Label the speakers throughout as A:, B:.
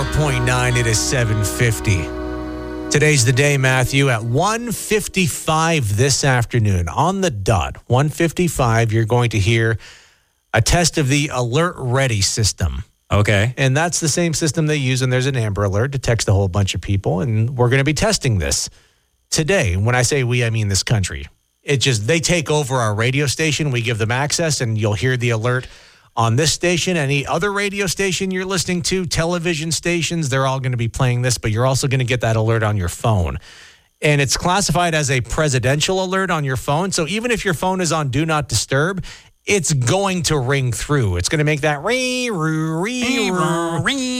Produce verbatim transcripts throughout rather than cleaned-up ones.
A: four point nine, it is seven fifty. Today's the day, Matthew, at one fifty-five this afternoon, on the dot, one fifty-five, you're going to hear a test of the Alert Ready system.
B: Okay.
A: And that's the same system they use when there's an Amber Alert to text a whole bunch of people, and we're going to be testing this today. When I say we, I mean this country. It just, they take over our radio station, we give them access, and you'll hear the alert on this station, any other radio station you're listening to, television stations, they're all going to be playing this, but you're also going to get that alert on your phone. And it's classified as a presidential alert on your phone. So even if your phone is on Do Not Disturb, it's going to ring through. It's going to make that ree, roo, ree, roo.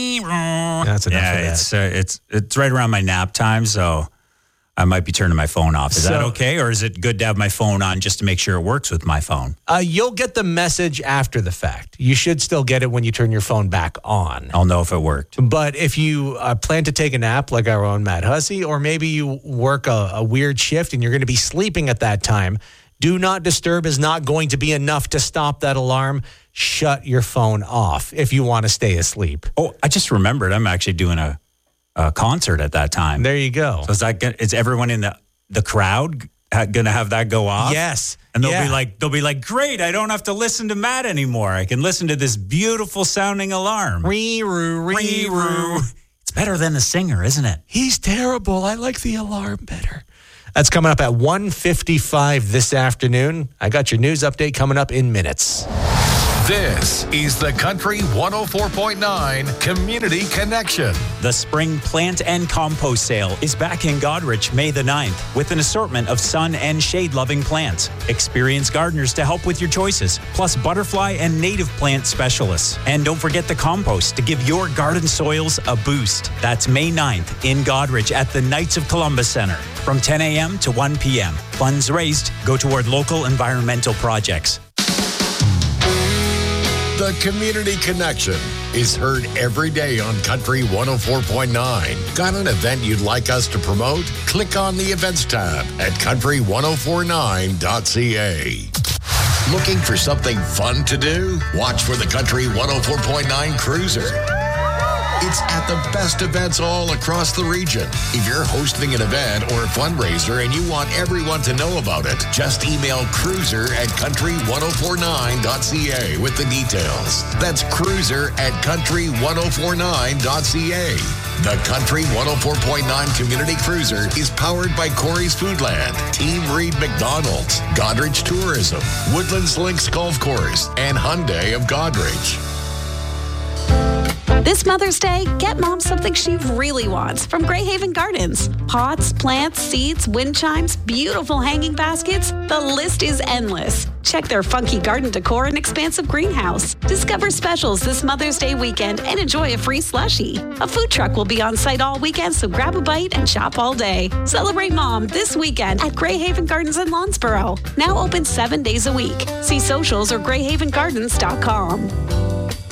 A: That's enough
B: yeah,
A: of that.
B: it's, uh, it's, it's right around my nap time, so I might be turning my phone off. Is
A: So-
B: that okay? Or is it good to have my phone on just to make sure it works with my phone?
A: Uh, you'll get the message after the fact. You should still get it when you turn your phone back on.
B: I'll know if it worked.
A: But if you uh, plan to take a nap like our own Matt Hussey, or maybe you work a, a weird shift and you're going to be sleeping at that time, Do Not Disturb is not going to be enough to stop that alarm. Shut your phone off if you want to stay asleep.
B: Oh, I just remembered I'm actually doing a, a concert at that time.
A: There you go.
B: So is that gonna, is everyone in the, the crowd going to have that go off?
A: Yes.
B: And they'll
A: Yeah.
B: be like, they'll be like, great, I don't have to listen to Matt anymore. I can listen to this beautiful sounding alarm.
A: Ree-roo, ree-roo.
B: It's better than the singer, isn't it?
A: He's terrible. I like the alarm better. That's coming up at one fifty-five this afternoon. I got your news update coming up in minutes.
C: This is the Country one oh four point nine Community Connection.
B: The spring plant and compost sale is back in Goderich May the ninth with an assortment of sun and shade-loving plants. Experienced gardeners to help with your choices, plus butterfly and native plant specialists. And don't forget the compost to give your garden soils a boost. That's May ninth in Goderich at the Knights of Columbus Center from ten a.m. to one p.m. Funds raised go toward local environmental projects.
C: The Community Connection is heard every day on Country one oh four point nine. Got an event you'd like us to promote? Click on the Events tab at country ten forty-nine dot c a. Looking for something fun to do? Watch for the Country one oh four point nine Cruiser. It's at the best events all across the region. If you're hosting an event or a fundraiser and you want everyone to know about it, just email cruiser at country ten forty-nine dot c a with the details. That's cruiser at country ten forty-nine dot c a. The Country one oh four point nine Community Cruiser is powered by Corey's Foodland, Team Reed McDonald's, Goderich Tourism, Woodlands Links Golf Course, and Hyundai of Goderich.
D: This Mother's Day, get Mom something she really wants from Greyhaven Gardens. Pots, plants, seeds, wind chimes, beautiful hanging baskets. The list is endless. Check their funky garden decor and expansive greenhouse. Discover specials this Mother's Day weekend and enjoy a free slushie. A food truck will be on site all weekend, so grab a bite and shop all day. Celebrate Mom this weekend at Greyhaven Gardens in Lawnsboro. Now open seven days a week. See socials or greyhaven gardens dot com.